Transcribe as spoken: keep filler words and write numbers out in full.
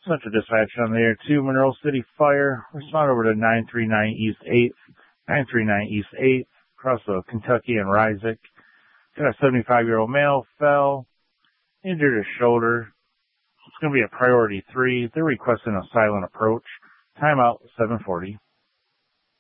Central Dispatch on the air two, Monroe City Fire. Respond over to nine three nine East eighth, nine three nine East eighth, across the Kentucky and Rizik. Got a seventy-five-year-old male, fell, injured his shoulder. It's going to be a priority three. They're requesting a silent approach. Timeout, seven forty.